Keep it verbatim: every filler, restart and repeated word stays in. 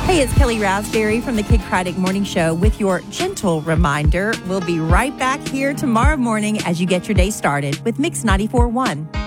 Hey, it's Kelly Raspberry from the Kid Craddock Morning Show with your gentle reminder. We'll be right back here tomorrow morning as you get your day started with Mix ninety-four point one.